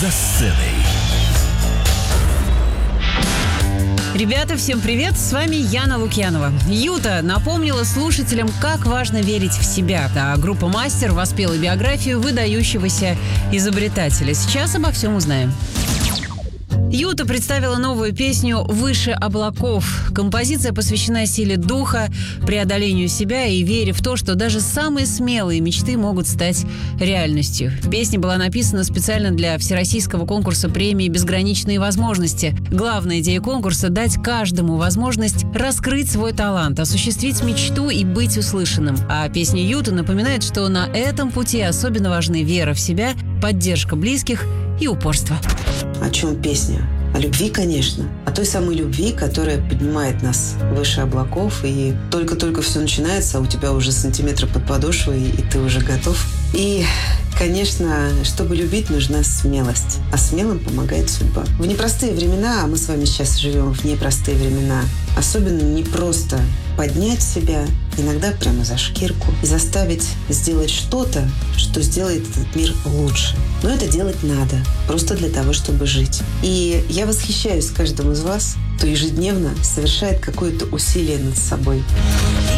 За сценой. Ребята, всем привет! С вами Яна Лукьянова. Юта напомнила слушателям, как важно верить в себя. А группа «Мастер» воспела биографию выдающегося изобретателя. Сейчас обо всем узнаем. Юта представила новую песню «Выше облаков». Композиция посвящена силе духа, преодолению себя и вере в то, что даже самые смелые мечты могут стать реальностью. Песня была написана специально для всероссийского конкурса премии «Безграничные возможности». Главная идея конкурса – дать каждому возможность раскрыть свой талант, осуществить мечту и быть услышанным. А песня Юты напоминает, что на этом пути особенно важны вера в себя, поддержка близких и упорство. О чем песня? О любви, конечно. О той самой любви, которая поднимает нас выше облаков. И только-только все начинается, а у тебя уже сантиметры под подошвой, и ты уже готов. И, конечно, чтобы любить, нужна смелость. А смелым помогает судьба. В непростые времена, а мы с вами сейчас живем в непростые времена, особенно непросто поднять себя, иногда прямо за шкирку, и заставить сделать что-то, что сделает этот мир лучше. Но это делать надо, просто для того, чтобы жить. И я восхищаюсь каждым из вас, кто ежедневно совершает какое-то усилие над собой.